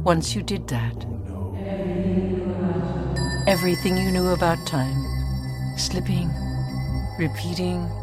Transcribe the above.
Once you did that, everything you knew about time, slipping, repeating,